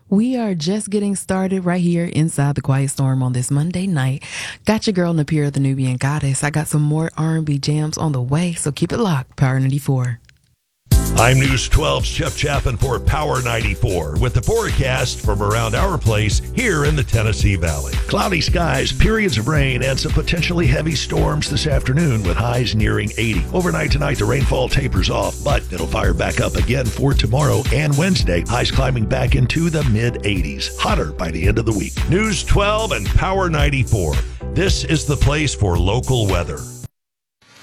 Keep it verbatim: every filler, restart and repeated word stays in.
We are just getting started right here inside the Quiet Storm on this Monday night. Got your girl Napira the Nubian Goddess. I got some more R and B jams on the way, so keep it locked. Power ninety-four. I'm News twelve's Jeff Chapin for Power ninety-four with the forecast from around our place here in the Tennessee Valley. Cloudy skies, periods of rain, and some potentially heavy storms this afternoon with highs nearing eighty. Overnight tonight, the rainfall tapers off, but it'll fire back up again for tomorrow and Wednesday. Highs climbing back into the mid eighties. Hotter by the end of the week. News twelve and Power ninety-four. This is the place for local weather.